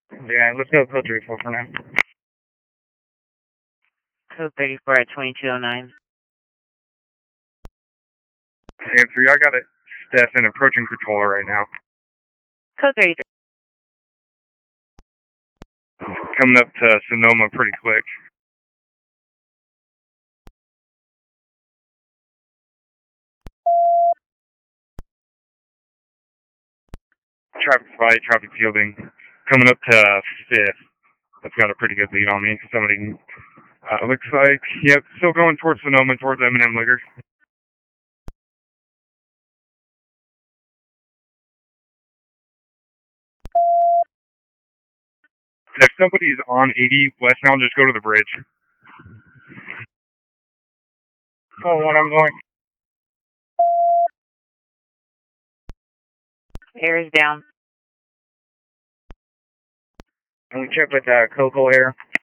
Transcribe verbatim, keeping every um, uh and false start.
Yeah, let's go code thirty-four for now. Code thirty-four at twenty-two oh nine. And three, I got it. Stefan approaching controller right now. Code thirty-three. Coming up to Sonoma pretty quick. Traffic fight, traffic fielding. Coming up to fifth. That's got a pretty good lead on me. Somebody, uh, looks like, yep, still going towards Sonoma, towards M and M Liquor. If somebody's on eighty west now, just go to the bridge. Oh, what I'm going. Air is down. Let me check with uh, Coco Air.